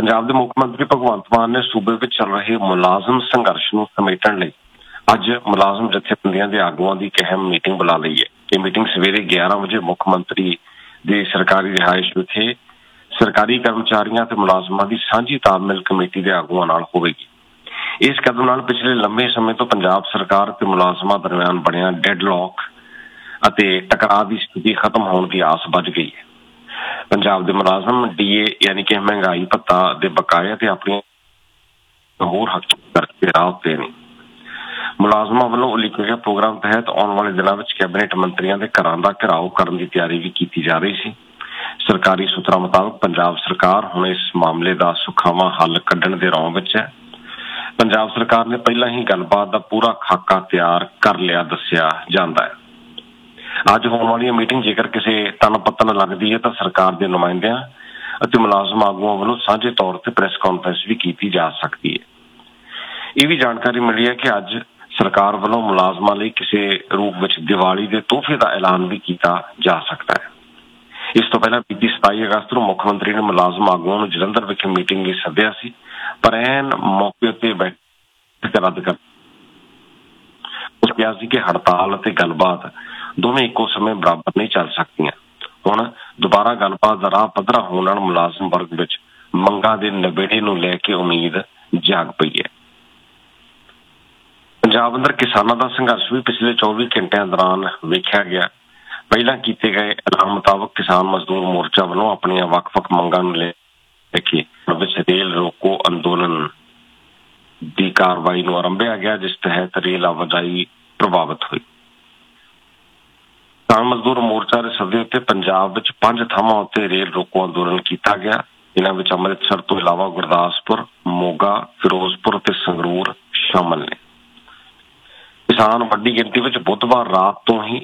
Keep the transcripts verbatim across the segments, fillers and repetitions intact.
ਪੰਜਾਬ ਦੇ ਮੁੱਖ ਮੰਤਰੀ ਭਗਵੰਤ ਮਾਨ ਨੇ ਸੂਬੇ ਵਿੱਚ ਚੱਲ ਰਹੇ ਮੁਲਾਜ਼ਮ ਸੰਘਰਸ਼ ਨੂੰ ਸਮੇਟਣ ਲਈ ਅੱਜ ਮੁਲਾਜ਼ਮ ਜਥੇਬੰਦੀਆਂ ਦੇ ਆਗੂਆਂ ਦੀ ਇੱਕ ਅਹਿਮ ਮੀਟਿੰਗ ਬੁਲਾ ਲਈ ਹੈ। ਇਹ ਮੀਟਿੰਗ ਸਵੇਰੇ ਗਿਆਰਾਂ ਵਜੇ ਮੁੱਖ ਮੰਤਰੀ ਦੀ ਸਰਕਾਰੀ ਰਿਹਾਇਸ਼ ਵਿਖੇ ਸਰਕਾਰੀ ਕਰਮਚਾਰੀਆਂ ਤੇ ਮੁਲਾਜ਼ਮਾਂ ਦੀ ਸਾਂਝੀ ਤਾਲਮੇਲ ਕਮੇਟੀ ਦੇ ਆਗੂਆਂ ਨਾਲ ਹੋਵੇਗੀ। ਇਸ ਕਦਮ ਨਾਲ ਪਿਛਲੇ ਲੰਬੇ ਸਮੇਂ ਤੋਂ ਪੰਜਾਬ ਸਰਕਾਰ ਤੇ ਮੁਲਾਜ਼ਮਾਂ ਦਰਮਿਆਨ ਬਣਿਆ ਡੈਡਲੌਕ ਅਤੇ ਟਕਰਾਅ ਦੀ ਸਥਿਤੀ ਖਤਮ ਹੋਣ ਦੀ ਆਸ ਵੱਧ ਗਈ ਹੈ। ਪੰਜਾਬ ਦੇ ਮੁਲਾਜ਼ਮ ਡੀਏ ਯਾਨੀ ਕਿ ਮਹਿੰਗਾਈ ਭੱਤਾ ਦੇ ਬਕਾਇਆ ਤੇ ਆਪਣੀਆਂ ਹੋਰ ਹੱਕ ਕਰਕੇ ਰਾਹ ਉੱਤੇ ਨੇ। ਮੁਲਾਜ਼ਮਾਂ ਵੱਲੋਂ ਉਲੀਕੇ ਗਏ ਪ੍ਰੋਗਰਾਮ ਤਹਿਤ ਆਉਣ ਵਾਲੇ ਦਿਨਾਂ ਵਿੱਚ ਕੈਬਨਿਟ ਮੰਤਰੀਆਂ ਦੇ ਘਰਾਂ ਦਾ ਘਿਰਾਓ ਕਰਨ ਦੀ ਤਿਆਰੀ ਵੀ ਕੀਤੀ ਜਾ ਰਹੀ ਸੀ। ਸਰਕਾਰੀ ਸੂਤਰਾਂ ਮੁਤਾਬਕ ਪੰਜਾਬ ਸਰਕਾਰ ਹੁਣ ਇਸ ਮਾਮਲੇ ਦਾ ਸੁਖਾਵਾਂ ਹੱਲ ਕੱਢਣ ਦੇ ਰੌਂਅ ਵਿੱਚ ਹੈ। ਪੰਜਾਬ ਸਰਕਾਰ ਨੇ ਪਹਿਲਾਂ ਹੀ ਗੱਲਬਾਤ ਦਾ ਪੂਰਾ ਖਾਕਾ ਤਿਆਰ ਕਰ ਲਿਆ ਦੱਸਿਆ ਜਾਂਦਾ ਹੈ। ਅੱਜ ਹੋਣ ਵਾਲੀ ਮੀਟਿੰਗ ਜੇਕਰ ਕਿਸੇ ਤਨ ਪੱਤਨ ਲੱਗਦੀ ਹੈ ਤਾਂ ਸਰਕਾਰ ਦੇ ਨੁਮਾਇੰਦਿਆਂ ਅਤੇ ਮੁਲਾਜ਼ਮ ਆਗੂਆਂ ਵੱਲੋਂ ਸਾਂਝੇ ਤੌਰ ਤੇ ਪ੍ਰੈਸ ਕਾਨਫਰੰਸ ਵੀ ਕੀਤੀ ਜਾ ਸਕਦੀ ਹੈ। ਇਹ ਵੀ ਜਾਣਕਾਰੀ ਮਿਲੀ ਹੈ ਕਿ ਅੱਜ ਸਰਕਾਰ ਵੱਲੋਂ ਮੁਲਾਜ਼ਮਾਂ ਲਈ ਕਿਸੇ ਰੂਪ ਵਿੱਚ ਦੀਵਾਲੀ ਦੇ ਤੋਹਫੇ ਦਾ ਐਲਾਨ ਵੀ ਕੀਤਾ ਜਾ ਸਕਦਾ ਹੈ। ਇਸ ਤੋਂ ਪਹਿਲਾਂ ਬੀਤੀ ਸਤਾਈ ਅਗਸਤ ਨੂੰ ਮੁੱਖ ਮੰਤਰੀ ਨੇ ਮੁਲਾਜ਼ਮ ਆਗੂਆਂ ਨੂੰ ਜਲੰਧਰ ਵਿਖੇ ਮੀਟਿੰਗ ਲਈ ਸੱਦਿਆ ਸੀ, ਪਰ ਐਨ ਮੌਕੇ ਉੱਤੇ ਬੈਠਕ ਰੱਦ ਕਰ ਉਸ ਕਿਹਾ ਸੀ ਕਿ ਹੜਤਾਲ ਅਤੇ ਗੱਲਬਾਤ ਦੋਵੇਂ ਇੱਕੋ ਸਮੇਂ ਬਰਾਬਰ ਨਹੀਂ ਚੱਲ ਸਕਦੀਆਂ। ਹੁਣ ਦੁਬਾਰਾ ਗੱਲਬਾਤ ਦਾ ਰਾਹ ਪੱਧਰਾ ਹੋਣ ਨਾਲ ਮੁਲਾਜ਼ਮ ਵਰਗ ਵਿੱਚ ਮੰਗਾਂ ਦੇ ਨਿਬੇੜੇ ਨੂੰ ਲੈ ਕੇ ਉਮੀਦ ਜਾਗ ਪਈ ਹੈ। ਪੰਜਾਬ ਅੰਦਰ ਕਿਸਾਨਾਂ ਦਾ ਸੰਘਰਸ਼ ਵੀ ਪਿਛਲੇ ਚੌਵੀ ਘੰਟਿਆਂ ਦੌਰਾਨ ਵੇਖਿਆ ਗਿਆ। ਪਹਿਲਾਂ ਕੀਤੇ ਗਏ ਐਲਾਨ ਮੁਤਾਬਕ ਕਿਸਾਨ ਮਜ਼ਦੂਰ ਮੋਰਚਾ ਵੱਲੋਂ ਆਪਣੀਆਂ ਵੱਖ-ਵੱਖ ਮੰਗਾਂ ਨੂੰ ਲੈ ਕੇ ਵਿੱਚ ਰੇਲ ਰੋਕੋ ਅੰਦੋਲਨ ਦੀ ਕਾਰਵਾਈ ਨੂੰ ਆਰੰਭਿਆ ਗਿਆ, ਜਿਸ ਤਹਿਤ ਰੇਲ ਆਵਾਜਾਈ ਪ੍ਰਭਾਵਿਤ ਹੋਈ। ਕਿਸਾਨ ਮਜ਼ਦੂਰ ਮੋਰਚਾ ਦੇ ਸੱਦੇ ਉੱਤੇ ਪੰਜਾਬ ਵਿੱਚ ਪੰਜ ਥਾਵਾਂ ਉੱਤੇ ਰੇਲ ਰੋਕੋ ਅੰਦੋਲਨ ਕੀਤਾ ਗਿਆ। ਇਹਨਾਂ ਵਿੱਚ ਅੰਮ੍ਰਿਤਸਰ ਤੋਂ ਇਲਾਵਾ ਗੁਰਦਾਸਪੁਰ, ਮੋਗਾ, ਫਿਰੋਜ਼ਪੁਰ ਅਤੇ ਸੰਗਰੂਰ ਸ਼ਾਮਲ ਨੇ। ਕਿਸਾਨ ਵੱਡੀ ਗਿਣਤੀ ਵਿੱਚ ਬੁੱਧਵਾਰ ਰਾਤ ਤੋਂ ਹੀ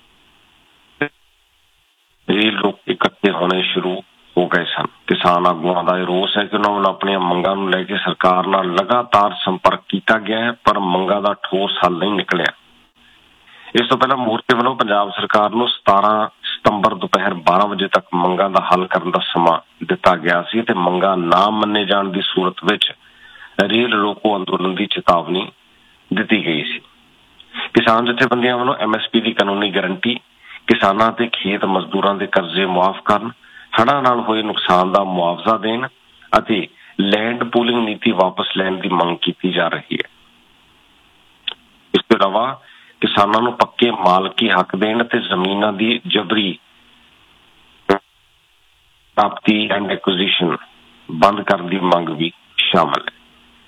ਰੇਲ ਰੋਕ ਇਕੱਠੇ ਹੋਣੇ ਸ਼ੁਰੂ ਹੋ ਗਏ ਸਨ। ਕਿਸਾਨ ਆਗੂਆਂ ਦਾ ਇਹ ਰੋਸ ਹੈ ਕਿ ਉਹਨਾਂ ਵੱਲੋਂ ਆਪਣੀਆਂ ਮੰਗਾਂ ਨੂੰ ਲੈ ਕੇ ਸਰਕਾਰ ਨਾਲ ਲਗਾਤਾਰ ਸੰਪਰਕ ਕੀਤਾ ਗਿਆ ਹੈ, ਪਰ ਮੰਗਾਂ ਦਾ ਠੋਸ ਹੱਲ ਨਹੀਂ ਨਿਕਲਿਆ। ਇਸ ਤੋਂ ਪਹਿਲਾਂ ਮੋਰਚੇ ਵੱਲੋਂ ਪੰਜਾਬ ਸਰਕਾਰ ਨੂੰ ਸਤਾਰਾਂ ਸਤੰਬਰ ਦੁਪਹਿਰ ਬਾਰਾਂ ਵਜੇ ਤੱਕ ਮੰਗਾਂ ਦਾ ਹੱਲ ਕਰਨ ਦਾ ਸਮਾਂ ਦਿੱਤਾ ਗਿਆ ਸੀ ਤੇ ਮੰਗਾਂ ਨਾ ਮੰਨੇ ਜਾਣ ਦੀ ਸੂਰਤ ਵਿੱਚ ਰੇਲ ਰੋਕੋ ਅੰਦੋਲਨ ਦੀ ਚੇਤਾਵਨੀ ਦਿੱਤੀ ਗਈ ਸੀ। ਕਿਸਾਨ ਜਥੇਬੰਦੀਆਂ ਵੱਲੋਂ ਐਮ ਐਸ ਪੀ ਦੀ ਕਾਨੂੰਨੀ ਗਰੰਟੀ, ਕਿਸਾਨਾਂ ਤੇ ਖੇਤ ਮਜ਼ਦੂਰਾਂ ਦੇ ਕਰਜ਼ੇ ਮੁਆਫ਼ ਕਰਨ, ਹੜ੍ਹਾਂ ਨਾਲ ਹੋਏ ਨੁਕਸਾਨ ਦਾ ਮੁਆਵਜ਼ਾ ਦੇਣ ਅਤੇ ਲੈਂਡ ਪੂਲਿੰਗ ਨੀਤੀ ਵਾਪਸ ਲੈਣ ਦੀ ਮੰਗ ਕੀਤੀ ਜਾ ਰਹੀ ਹੈ। ਇਸ ਤੋਂ ਇਲਾਵਾ ਕਿਸਾਨਾਂ ਨੂੰ ਪੱਕੇ ਮਾਲਕੀ ਹੱਕ ਦੇਣ ਤੇ ਜ਼ਮੀਨਾਂ ਦੀ ਜਬਰੀ ਪ੍ਰਾਪਤੀ ਐਂਡ ਐਕੁਜ਼ੀਸ਼ਨ ਬੰਦ ਕਰਨ ਦੀ ਮੰਗ ਵੀ ਸ਼ਾਮਲ ਹੈ।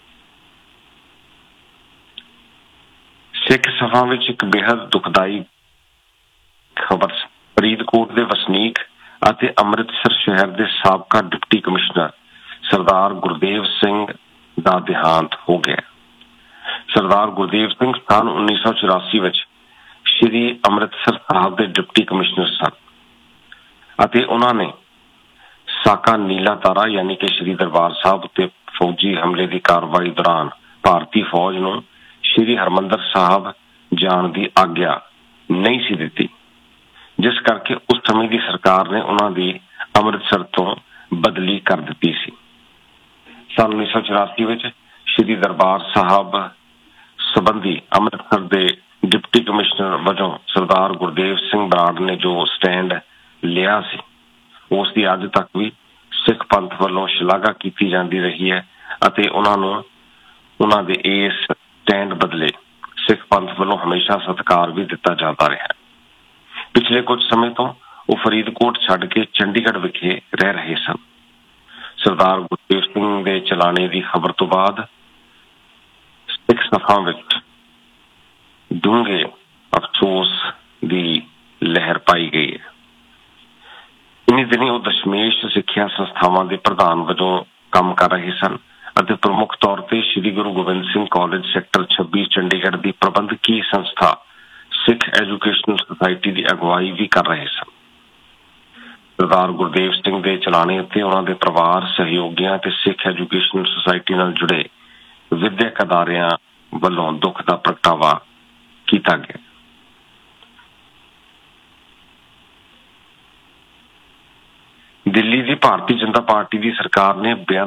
ਸਿੱਖ ਸਭਾ ਵਿੱਚ ਇੱਕ ਬੇਹੱਦ ਦੁਖਦਾਈ ਖਬਰ ਫਰੀਦਕੋਟ ਦੇ ਵਸਨੀਕ ਅਤੇ ਅੰਮ੍ਰਿਤਸਰ ਸ਼ਹਿਰ ਦੇ ਸਾਬਕਾ ਡਿਪਟੀ ਕਮਿਸ਼ਨਰ ਸਰਦਾਰ ਗੁਰਦੇਵ ਸਿੰਘ ਦਾ ਦੇਹਾਂਤ ਹੋ ਗਿਆ। ਸਰਦਾਰ ਗੁਰਦੇਵ ਸਿੰਘ ਸਨ ਉੱਨੀ ਸੌ ਚੁਰਾਸੀ ਵਿੱਚ ਸ਼੍ਰੀ ਅੰਮ੍ਰਿਤਸਰ ਸਾਹਿਬ ਦੇ ਡਿਪਟੀ ਕਮਿਸ਼ਨਰ ਸਨ ਅਤੇ ਉਹਨਾਂ ਨੇ ਸਾਕਾ ਨੀਲਾ ਤਾਰਾ ਯਾਨੀ ਕਿ ਸ਼੍ਰੀ ਦਰਬਾਰ ਸਾਹਿਬ ਉੱਤੇ ਫੌਜੀ ਹਮਲੇ ਦੀ ਕਾਰਵਾਈ ਦੌਰਾਨ ਭਾਰਤੀ ਫੌਜ ਨੂੰ ਸ਼੍ਰੀ ਹਰਿਮੰਦਰ ਸਾਹਿਬ ਜਾਣ ਦੀ ਆਗਿਆ ਨਹੀਂ ਸੀ ਦਿੱਤੀ, ਜਿਸ ਕਰਕੇ ਉਸ ਸਮੇਂ ਦੀ ਸਰਕਾਰ ਨੇ ਉਹਨਾਂ ਦੀ ਅੰਮ੍ਰਿਤਸਰ ਤੋਂ ਬਦਲੀ ਕਰ ਦਿੱਤੀ ਸੀ। ਸਾਲ ਉੱਨੀ ਸੌ ਚੁਰਾਸੀ ਵਿੱਚ ਸ਼੍ਰੀ ਦਰਬਾਰ ਸਾਹਿਬ ਸੰਬੰਧੀ ਅੰਮ੍ਰਿਤਸਰ ਦੇ ਡਿਪਟੀ ਕਮਿਸ਼ਨਰ ਵਜੋਂ ਸਰਦਾਰ ਗੁਰਦੇਵ ਸਿੰਘ ਬਰਾੜ ਨੇ ਜੋ ਸਟੈਂਡ ਲਿਆ ਸੀ, ਉਸ ਦੀ ਅੱਜ ਤੱਕ ਵੀ ਸਿੱਖ ਪੰਥ ਵੱਲੋਂ ਸ਼ਲਾਘਾ ਕੀਤੀ ਜਾਂਦੀ ਰਹੀ ਹੈ ਅਤੇ ਉਹਨਾਂ ਨੂੰ ਉਹਨਾਂ ਦੇ ਇਸ ਸਟੈਂਡ ਬਦਲੇ ਸਿੱਖ ਪੰਥ ਵੱਲੋਂ ਹਮੇਸ਼ਾ ਸਤਿਕਾਰ ਵੀ ਦਿੱਤਾ ਜਾਂਦਾ ਰਿਹਾ। ਪਿਛਲੇ ਕੁਝ ਸਮੇਂ ਤੋਂ ਉਹ ਫਰੀਦਕੋਟ ਛੱਡ ਕੇ ਚੰਡੀਗੜ੍ਹ ਵਿਖੇ ਰਹਿ ਰਹੇ ਸਨ। ਸਰਦਾਰ ਗੁਰਦੇਵ ਸਿੰਘ ਦੇ ਚਲਾਣੇ ਦੀ ਖਬਰ ਤੋਂ ਬਾਅਦ ਸਿੱਖ ਸਭਾ ਵਿੱਚ ਡੂੰਘੇ ਅਫਸੋਸ ਦੀ ਲਹਿਰ ਪਾਈ ਗਈ ਹੈ। ਇਨੀ ਦਿਨੀ ਉਹ ਦਸ਼ਮੇਸ਼ ਸਿੱਖਿਆ ਸੰਸਥਾਵਾਂ ਦੇ ਪ੍ਰਧਾਨ ਵਜੋਂ ਕੰਮ ਕਰ ਰਹੇ ਸਨ ਅਤੇ ਪ੍ਰਮੁੱਖ ਤੌਰ ਤੇ ਸ਼੍ਰੀ ਗੁਰੂ ਗੋਬਿੰਦ ਸਿੰਘ ਕਾਲਜ ਸੈਕਟਰ ਛੱਬੀ ਚੰਡੀਗੜ੍ਹ ਦੀ ਪ੍ਰਬੰਧਕੀ ਸੰਸਥਾ ਸਿੱਖ ਐਜੂਕੇਸ਼ਨਲ ਸੁਸਾਇਟੀ ਦੀ ਅਗਵਾਈ ਵੀ ਕਰ ਰਹੇ ਸਨ। ਸਰਦਾਰ ਗੁਰਦੇਵ ਸਿੰਘ ਦੇ ਚਲਾਣੇ ਉੱਤੇ ਉਹਨਾਂ ਦੇ ਪਰਿਵਾਰ, ਸਹਿਯੋਗੀਆਂ ਤੇ ਸਿੱਖ ਐਜੂਕੇਸ਼ਨਲ ਸੁਸਾਇਟੀ ਨਾਲ ਜੁੜੇ ਵਿਦਿਅਕ ਅਦਾਰਿਆਂ ਵੱਲੋਂ ਦੁੱਖ ਦਾ ਪ੍ਰਗਟਾਵਾ ਕੀਤਾ ਗਿਆ। ਦਿੱਲੀ ਦੀ ਭਾਰਤੀ ਜਨਤਾ ਪਾਰਟੀ ਦੀ ਸਰਕਾਰ ਨੇ